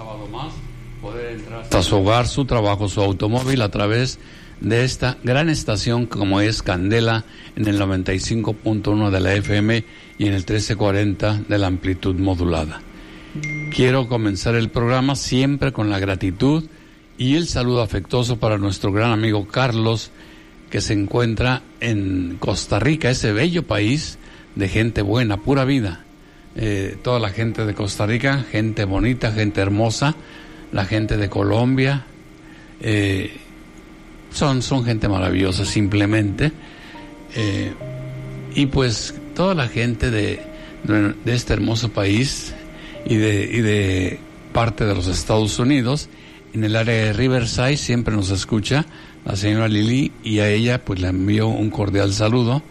sábado más poder entrar hasta su hogar, su trabajo, su automóvil a través de esta gran estación como es Candela en el 95.1 de la FM y en el 1340 de la amplitud modulada. Quiero comenzar el programa siempre con la gratitud y el saludo afectuoso para nuestro gran amigo Carlos, que se encuentra en Costa Rica, ese bello país de gente buena, pura vida. Toda la gente de Costa Rica, gente bonita, gente hermosa, la gente de Colombia, son gente maravillosa simplemente, y pues toda la gente de este hermoso país y de parte de los Estados Unidos, en el área de Riverside siempre nos escucha la señora Lili, y a ella pues le envío un cordial saludo.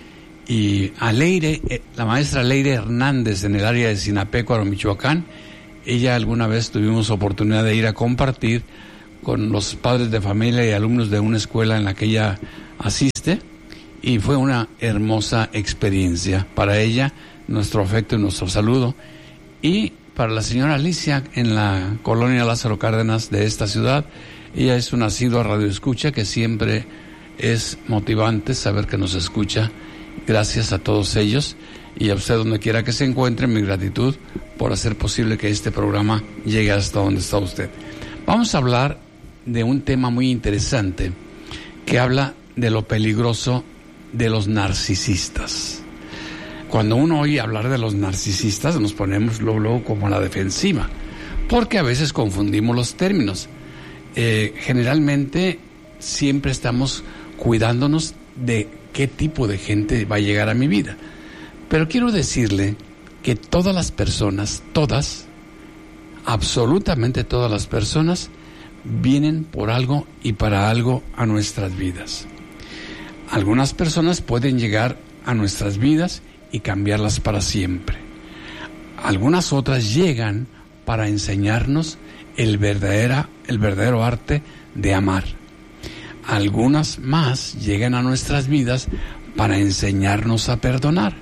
Y a Leire, la maestra Leire Hernández en el área de Sinapecuaro, Michoacán, ella alguna vez tuvimos oportunidad de ir a compartir con los padres de familia y alumnos de una escuela en la que ella asiste, y fue una hermosa experiencia. Para ella, nuestro afecto y nuestro saludo. Y para la señora Alicia en la colonia Lázaro Cárdenas de esta ciudad, ella es una asidua radioescucha que siempre es motivante saber que nos escucha. Gracias a todos ellos y a usted donde quiera que se encuentre, mi gratitud por hacer posible que este programa llegue hasta donde está usted. Vamos a hablar de un tema muy interesante que habla de lo peligroso de los narcisistas. Cuando uno oye hablar de los narcisistas nos ponemos luego como a la defensiva, porque a veces confundimos los términos. Generalmente siempre estamos cuidándonos de qué tipo de gente va a llegar a mi vida. Pero quiero decirle que todas las personas, todas, absolutamente todas las personas, vienen por algo y para algo a nuestras vidas. Algunas personas pueden llegar a nuestras vidas y cambiarlas para siempre. Algunas otras llegan para enseñarnos el verdadero arte de amar. Algunas más llegan a nuestras vidas para enseñarnos a perdonar.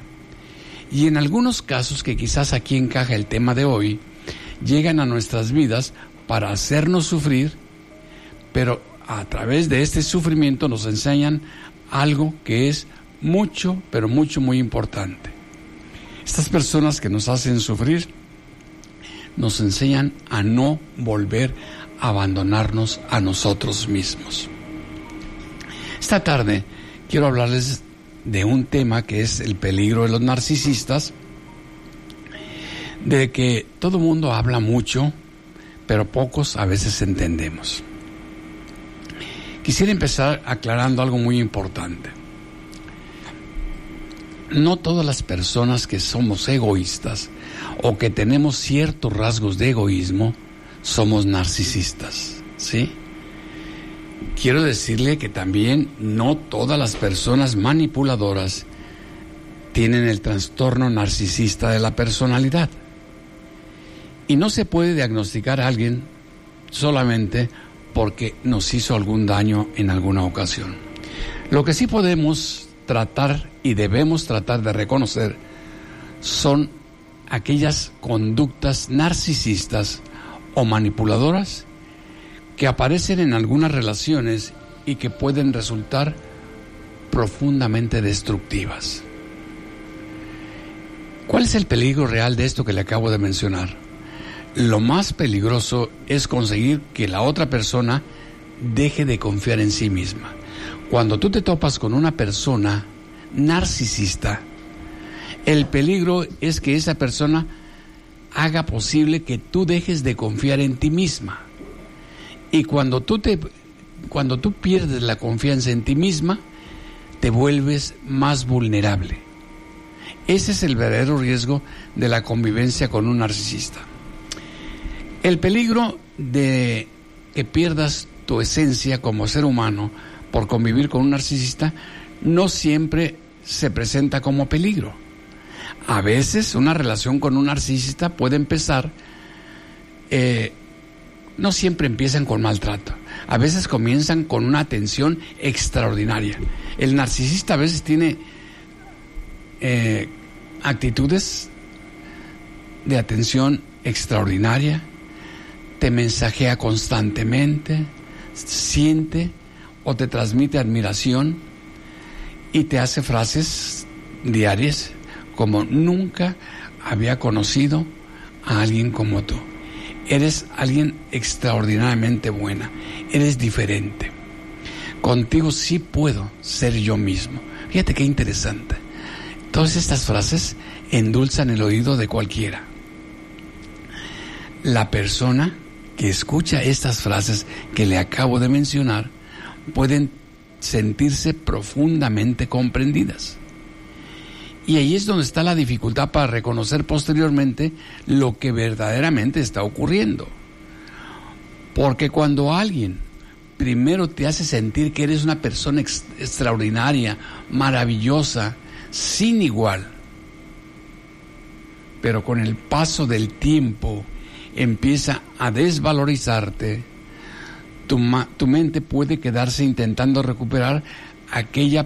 Y en algunos casos, que quizás aquí encaja el tema de hoy, llegan a nuestras vidas para hacernos sufrir, pero a través de este sufrimiento nos enseñan algo que es mucho, pero mucho, muy importante. Estas personas que nos hacen sufrir nos enseñan a no volver a abandonarnos a nosotros mismos. Esta tarde quiero hablarles de un tema que es el peligro de los narcisistas, de que todo el mundo habla mucho, pero pocos a veces entendemos. Quisiera empezar aclarando algo muy importante. No todas las personas que somos egoístas o que tenemos ciertos rasgos de egoísmo somos narcisistas, ¿sí? Quiero decirle que también no todas las personas manipuladoras tienen el trastorno narcisista de la personalidad. Y no se puede diagnosticar a alguien solamente porque nos hizo algún daño en alguna ocasión. Lo que sí podemos tratar y debemos tratar de reconocer son aquellas conductas narcisistas o manipuladoras que aparecen en algunas relaciones y que pueden resultar profundamente destructivas. ¿Cuál es el peligro real de esto que le acabo de mencionar? Lo más peligroso es conseguir que la otra persona deje de confiar en sí misma. Cuando tú te topas con una persona narcisista, el peligro es que esa persona haga posible que tú dejes de confiar en ti misma. Y cuando tú pierdes la confianza en ti misma, te vuelves más vulnerable. Ese es el verdadero riesgo de la convivencia con un narcisista. El peligro de que pierdas tu esencia como ser humano por convivir con un narcisista no siempre se presenta como peligro. A veces una relación con un narcisista puede empezar, no siempre empiezan con maltrato. A veces comienzan con una atención extraordinaria. El narcisista a veces tiene actitudes de atención extraordinaria, te mensajea constantemente, siente o te transmite admiración y te hace frases diarias como: nunca había conocido a alguien como tú. Eres alguien extraordinariamente buena, eres diferente. Contigo sí puedo ser yo mismo. Fíjate qué interesante. Todas estas frases endulzan el oído de cualquiera. La persona que escucha estas frases que le acabo de mencionar pueden sentirse profundamente comprendidas. Y ahí es donde está la dificultad para reconocer posteriormente lo que verdaderamente está ocurriendo. Porque cuando alguien primero te hace sentir que eres una persona extraordinaria, maravillosa, sin igual, pero con el paso del tiempo empieza a desvalorizarte, tu mente puede quedarse intentando recuperar aquella